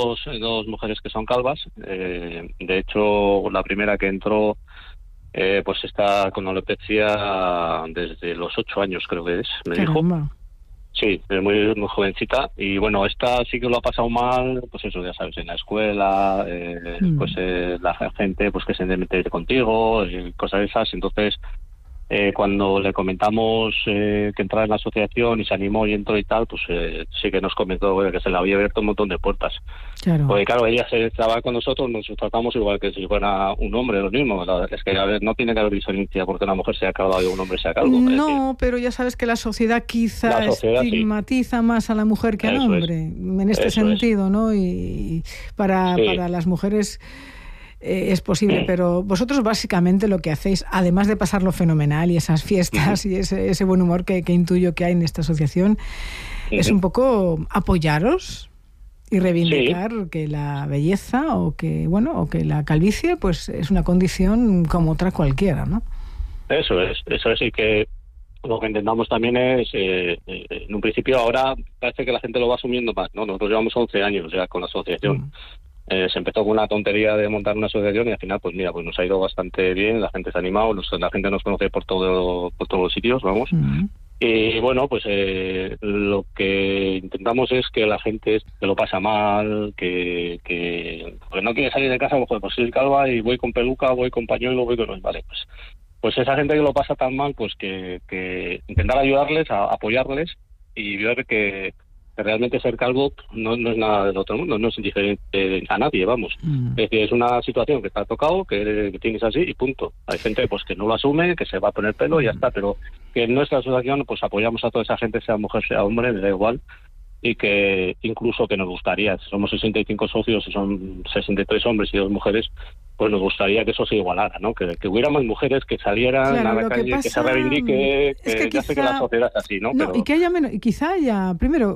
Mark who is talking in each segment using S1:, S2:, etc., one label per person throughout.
S1: dos mujeres que son calvas. De hecho, la primera que entró pues está con alopecia desde los 8 años, creo que es, me dijo. Sí, es muy jovencita. Y bueno, esta sí que lo ha pasado mal, pues eso, ya sabes, en la escuela, pues la gente pues que se mete contigo, y cosas de esas. Entonces, cuando le comentamos que entrara en la asociación y se animó y entró y tal, pues sí que nos comentó que se le había abierto un montón de puertas.
S2: Claro.
S1: Porque claro, ella se trabaja con nosotros, nos tratamos igual que si fuera un hombre, lo mismo. Es que a ver, no tiene que haber diferencia porque una mujer sea calva y un hombre sea calvo.
S2: No, pero ya sabes que la sociedad quizá estigmatiza más a la mujer que al hombre, en este sentido, ¿no? Y para las mujeres es posible, pero vosotros básicamente lo que hacéis, además de pasarlo fenomenal y esas fiestas y ese buen humor que intuyo que hay en esta asociación, es un poco apoyaros y reivindicar que la belleza o que la calvicie pues es una condición como otra cualquiera, ¿no? Eso es, y que lo que intentamos también es, en un principio ahora parece que la gente lo va asumiendo más, ¿no? Nosotros llevamos 11 años ya con la asociación. Se empezó con una tontería de montar una asociación y al final, pues mira, pues nos ha ido bastante bien, la gente se ha animado, la gente nos conoce por todos los sitios, vamos. Y bueno, pues lo que intentamos es que la gente que lo pasa mal, que no quiere salir de casa, pues soy calva y voy con peluca, voy con pañuelo, voy con... Vale, pues esa gente que lo pasa tan mal, pues que intentar ayudarles, a apoyarles y ver que realmente ser calvo no es nada del otro mundo, no es indiferente a nadie, vamos. Es decir, es una situación que te ha tocado, que tienes así y punto. Hay gente pues que no lo asume, que se va a poner pelo y ya está, pero que en nuestra asociación pues apoyamos a toda esa gente, sea mujer, sea hombre, me da igual, y que incluso que nos gustaría, somos 65 socios y son 63 hombres y 2 mujeres, pues nos gustaría que eso se igualara, ¿no? Que hubiera más mujeres que salieran a la calle, que se reivindique, que ya sé que la sociedad es así, ¿no? Pero... y que haya menos, y quizá haya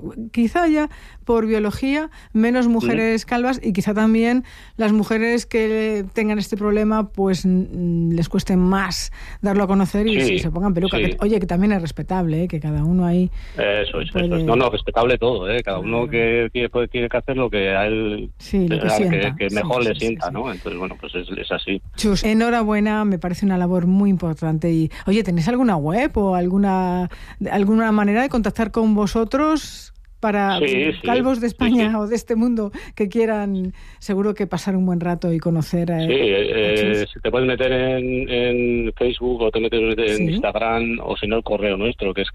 S2: por biología menos mujeres calvas y quizá también las mujeres que tengan este problema pues les cueste más darlo a conocer y si se pongan peluca. Que también es respetable, que cada uno ahí... Eso es. No, respetable todo, cada uno que tiene que hacer lo que a él que mejor le sienta, ¿no? Entonces, bueno, pues es así. Chus, enhorabuena, me parece una labor muy importante. Y, oye, ¿tenéis alguna web o alguna manera de contactar con vosotros para calvos de España o de este mundo que quieran, seguro que pasar un buen rato y conocer a te puedes meter en Facebook o te metes en Instagram o si no el correo nuestro que es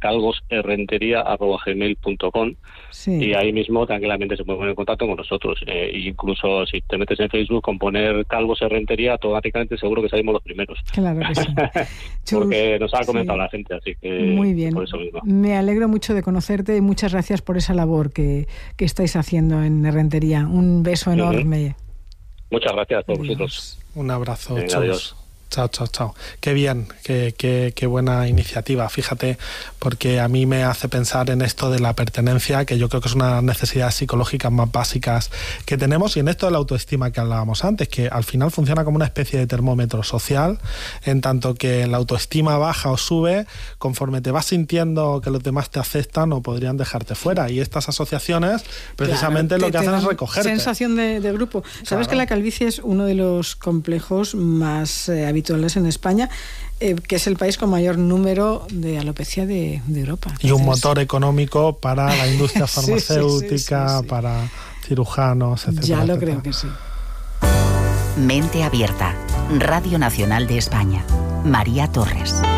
S2: calvosherrenteria@gmail.com y ahí mismo tranquilamente se puede poner en contacto con nosotros. Incluso si te metes en Facebook con poner Calvos Herrenteria, automáticamente seguro que salimos los primeros. Claro que sí. Porque nos ha comentado la gente, así que muy bien. Por eso mismo. Me alegro mucho de conocerte y muchas gracias por esa labor que estáis haciendo en Herrentería. Un beso enorme. Muchas gracias por vosotros.
S3: Un abrazo.
S1: Venga, adiós.
S3: Chao. Qué bien, qué buena iniciativa. Fíjate, porque a mí me hace pensar en esto de la pertenencia, que yo creo que es una de las necesidades psicológicas más básicas que tenemos, y en esto de la autoestima que hablábamos antes, que al final funciona como una especie de termómetro social, en tanto que la autoestima baja o sube conforme te vas sintiendo que los demás te aceptan o podrían dejarte fuera. Y estas asociaciones precisamente lo que hacen es recogerte.
S2: Sensación de grupo. Sabes que la calvicie es uno de los complejos más habituales en España, que es el país con mayor número de alopecia de Europa. Entonces...
S3: Y un motor económico para la industria farmacéutica, para cirujanos, etcétera.
S2: Ya lo creo que sí.
S4: Mente Abierta, Radio Nacional de España. María Torres.